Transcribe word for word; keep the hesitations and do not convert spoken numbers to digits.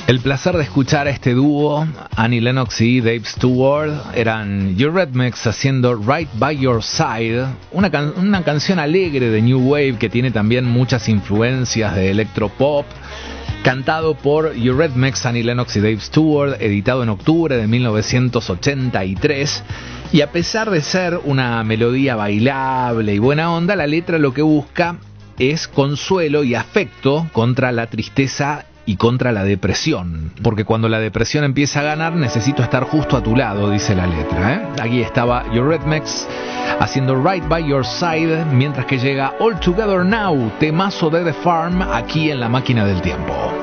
El placer de escuchar a este dúo, Annie Lennox y Dave Stewart, eran Eurythmics haciendo Right By Your Side, una, can- una canción alegre de New Wave que tiene también muchas influencias de electropop, cantado por Eurythmics, Annie Lennox y Dave Stewart, editado en octubre de mil novecientos ochenta y tres. Y a pesar de ser una melodía bailable y buena onda, la letra lo que busca es consuelo y afecto contra la tristeza y contra la depresión, porque cuando la depresión empieza a ganar necesito estar justo a tu lado, dice la letra, ¿eh? Aquí estaba Eurythmics haciendo Right By Your Side, mientras que llega All Together Now, temazo de The Farm, aquí en La Máquina del Tiempo.